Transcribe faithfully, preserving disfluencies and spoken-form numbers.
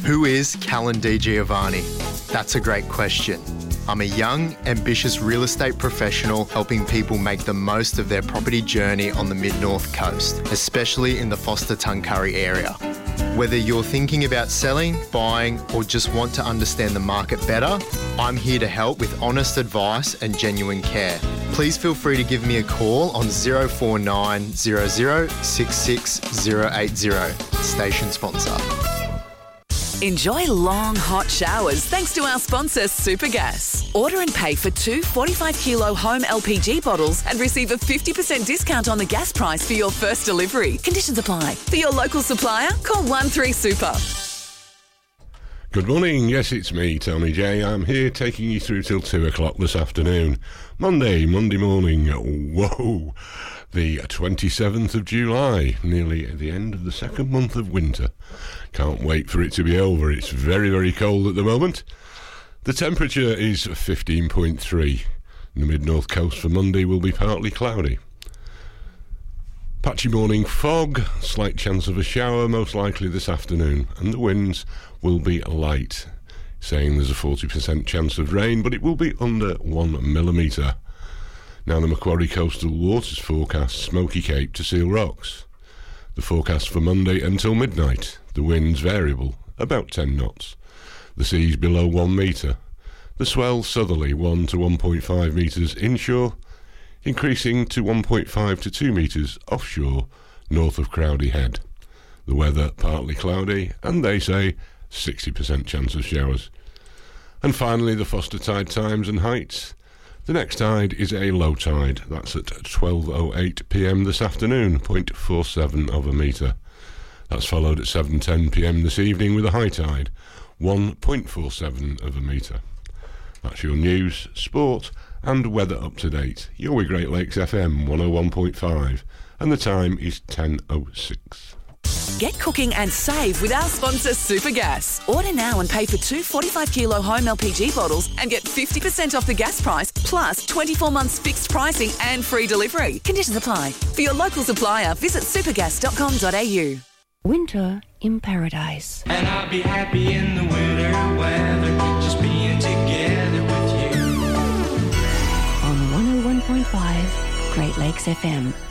Who is Callan Di Giovanni? That's a great question. I'm a young, ambitious real estate professional helping people make the most of their property journey on the Mid-North Coast, especially in the Forster-Tuncurry area. Whether you're thinking about selling, buying, or just want to understand the market better, I'm here to help with honest advice and genuine care. Please feel free to give me a call on zero four nine zero zero six six zero eight zero. Station sponsor. Enjoy long, hot showers thanks to our sponsor, Supergas. Order and pay for two forty-five kilo home L P G bottles and receive a fifty percent discount on the gas price for your first delivery. Conditions apply. For your local supplier, call one three super. Good morning. Yes, it's me, Tony J. I'm here taking you through till two o'clock this afternoon. Monday, Monday morning. Whoa! The twenty-seventh of July, nearly at the end of the second month of winter. Can't wait for it to be over. It's very, very cold at the moment. The temperature is fifteen point three. The mid-north coast for Monday will be partly cloudy. Patchy morning fog, slight chance of a shower, most likely this afternoon, and the winds will be light, saying there's a forty percent chance of rain, but it will be under one millimetre. Now the Macquarie Coastal Waters forecast Smoky Cape to Seal Rocks. The forecast for Monday until midnight. The winds variable, about ten knots. The seas below one metre. The swell southerly one to one point five metres inshore, increasing to one point five to two metres offshore, north of Crowdy Head. The weather partly cloudy, and they say sixty percent chance of showers. And finally, the Foster tide times and heights. The next tide is a low tide. That's at twelve oh eight p.m. this afternoon, zero point four seven of a metre. That's followed at seven ten p.m. this evening with a high tide, one point four seven of a metre. That's your news, sport and weather up to date. You're with Great Lakes F M one oh one point five and the time is ten oh six. Get cooking and save with our sponsor, Supergas. Order now and pay for two forty-five kilo home L P G bottles and get fifty percent off the gas price, plus twenty-four months fixed pricing and free delivery. Conditions apply. For your local supplier, visit supergas dot com dot a u. Winter in Paradise. And I'll be happy in the winter weather, just being together with you. On one oh one point five, Great Lakes F M.